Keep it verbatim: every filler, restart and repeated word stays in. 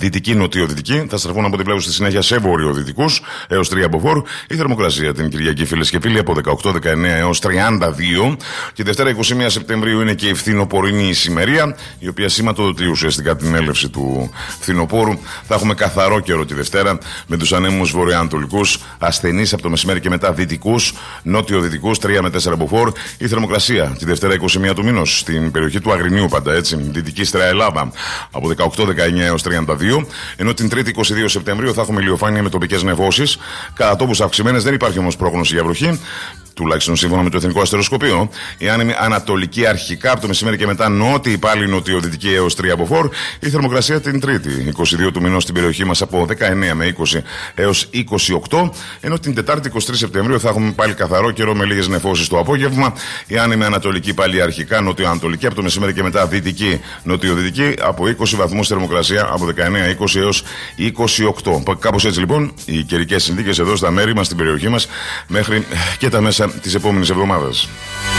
δυτική νοτιοδυτική. Θα στραφούν από την πλευρά στη συνέχεια σε βορειοδυτικούς έως τρία μποφόρ. Η θερμοκρασία την Κυριακή, φίλες και φίλοι, από δεκαοκτώ δεκαεννέα έως τριάντα δύο. Και Δευτέρα είκοσι μία Σεπτεμβρίου είναι και η φθινοπορεινή ησημερία, η οποία σηματοδοτεί ουσιαστικά την έλευση του φθινοπόρου. Θα έχουμε καθαρό καιρό τη Δευτέρα, με τους ανέμους βορειοανατολικούς, ασθενείς από το μεσημέρι και μετά δυτικούς, νότιο-δυτικούς, τρία με τέσσερα μποφόρ. Η θερμοκρασία τη Δευτέρα είκοσι μία του μηνός στην περιοχή του Αγρινίου, πάντα έτσι, δυτική Στραία Ελλάδα, από δεκαοκτώ δεκαεννέα έως τριάντα δύο. Ενώ την Τρίτη είκοσι δύο Σεπτεμβρίου θα έχουμε ηλιοφάνεια με τοπικές νεφώσεις, κατά τόπους αυξημένες. Δεν υπάρχει όμως πρόγνωση για βροχή, τουλάχιστον σύμφωνα με το Εθνικό Αστεροσκοπείο. Η άνεμη ανατολική αρχικά από το μεσημέρι και μετά νότιη, πάλι νοτιοδυτική έως τρία μποφόρ. Η θερμοκρασία την Τρίτη είκοσι δύο του μηνός στην περιοχή μας από δεκαεννέα με είκοσι έως είκοσι οκτώ. Ενώ την Τετάρτη είκοσι τρεις Σεπτεμβρίου θα έχουμε πάλι καθαρό καιρό με λίγες νεφώσεις το απόγευμα. Η άνεμη ανατολική πάλι αρχικά νοτιοανατολική, από το μεσημέρι και μετά δυτική νοτιοδυτική, από είκοσι βαθμούς θερμοκρασία, από δεκαεννέα είκοσι έως είκοσι οκτώ. Κάπως έτσι λοιπόν οι καιρικές συνθήκες εδώ στα μέρη μας, στην περιοχή μας, μέχρι και τα μέσα της επόμενης εβδομάδας.